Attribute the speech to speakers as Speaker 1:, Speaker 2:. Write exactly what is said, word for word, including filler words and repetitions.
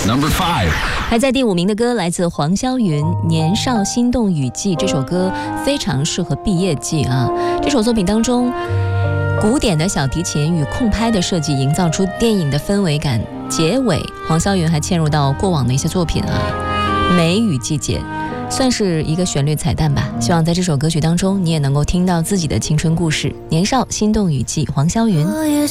Speaker 1: Number five，
Speaker 2: 排在第五名的歌来自黄霄云，《年少心动雨季》。这首歌非常适合毕业季啊。这首作品当中，古典的小提琴与空拍的设计营造出电影的氛围感。结尾，黄霄云还嵌入到过往的一些作品啊，《梅雨季节》算是一个旋律彩蛋吧。希望在这首歌曲当中，你也能够听到自己的青春故事。《年少心动雨季》，黄霄云。
Speaker 3: 我也